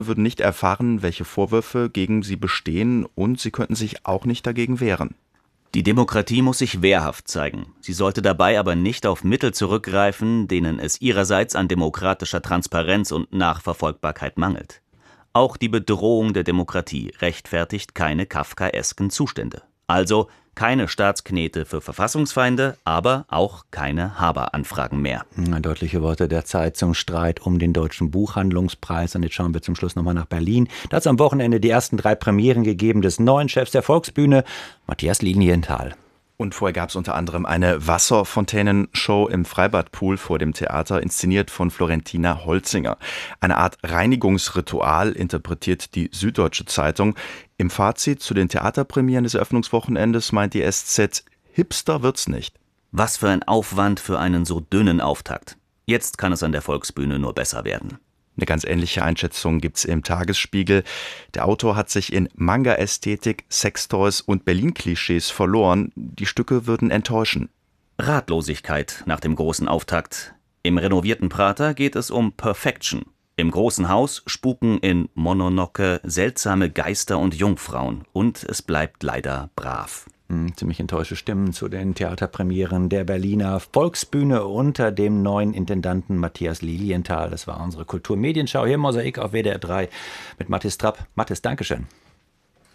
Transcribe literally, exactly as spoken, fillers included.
würden nicht erfahren, welche Vorwürfe gegen sie bestehen, und sie könnten sich auch nicht dagegen wehren. Die Demokratie muss sich wehrhaft zeigen. Sie sollte dabei aber nicht auf Mittel zurückgreifen, denen es ihrerseits an demokratischer Transparenz und Nachverfolgbarkeit mangelt. Auch die Bedrohung der Demokratie rechtfertigt keine kafkaesken Zustände. Also keine Staatsknete für Verfassungsfeinde, aber auch keine Haber-Anfragen mehr. Deutliche Worte der Zeit zum Streit um den Deutschen Buchhandlungspreis. Und jetzt schauen wir zum Schluss nochmal nach Berlin. Da hat es am Wochenende die ersten drei Premieren gegeben des neuen Chefs der Volksbühne, Matthias Lilienthal. Und vorher gab es unter anderem eine Wasserfontänenshow im Freibadpool vor dem Theater, inszeniert von Florentina Holzinger. Eine Art Reinigungsritual, interpretiert die Süddeutsche Zeitung. Im Fazit zu den Theaterpremieren des Eröffnungswochenendes meint die S Z, hipster wird's nicht. Was für ein Aufwand für einen so dünnen Auftakt. Jetzt kann es an der Volksbühne nur besser werden. Eine ganz ähnliche Einschätzung gibt's im Tagesspiegel. Der Autor hat sich in Manga-Ästhetik, Sextoys und Berlin-Klischees verloren. Die Stücke würden enttäuschen. Ratlosigkeit nach dem großen Auftakt. Im renovierten Prater geht es um Perfection. Im großen Haus spuken in Mononoke seltsame Geister und Jungfrauen. Und es bleibt leider brav. Ziemlich enttäuschte Stimmen zu den Theaterpremieren der Berliner Volksbühne unter dem neuen Intendanten Matthias Lilienthal. Das war unsere Kulturmedienschau hier im Mosaik auf W D R drei mit Mathis Trapp. Mathis, Dankeschön.